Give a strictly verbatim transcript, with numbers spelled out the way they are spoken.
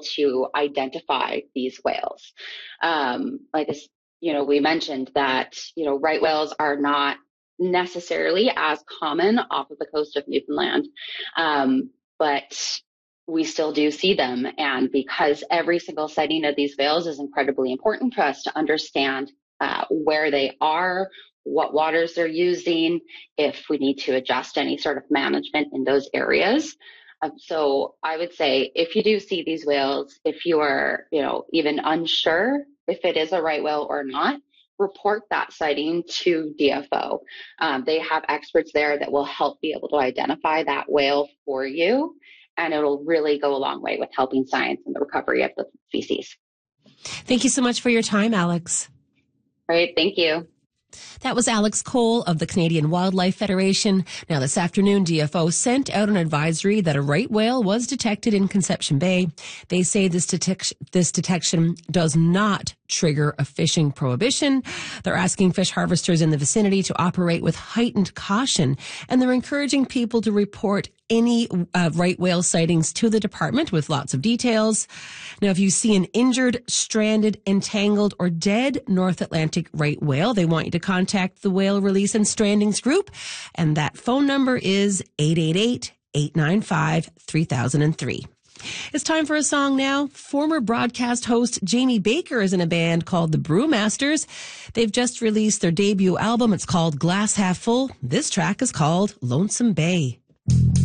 to identify these whales. Um, like, you know, we mentioned that, you know, right whales are not necessarily as common off of the coast of Newfoundland, um, but we still do see them. And because every single sighting of these whales is incredibly important to us to understand uh, where they are, what waters they're using, if we need to adjust any sort of management in those areas. Um, so I would say if you do see these whales, if you are, you know, even unsure if it is a right whale or not, report that sighting to D F O. Um, they have experts there that will help be able to identify that whale for you, and it'll really go a long way with helping science and the recovery of the species. Thank you so much for your time, Alex. All right, thank you. That was Alex Cole of the Canadian Wildlife Federation. Now, this afternoon, D F O sent out an advisory that a right whale was detected in Conception Bay. They say this detection, this detection does not trigger a fishing prohibition. They're asking fish harvesters in the vicinity to operate with heightened caution, and they're encouraging people to report any uh, right whale sightings to the department with lots of details. Now, if you see an injured, stranded, entangled, or dead North Atlantic right whale, they want you to contact the Whale Release and Strandings Group, and that phone number is eight eight eight, eight nine five, three thousand three. It's time for a song now. Former broadcast host Jamie Baker is in a band called the Brewmasters. They've just released their debut album. It's called Glass Half Full. This track is called Lonesome Bay.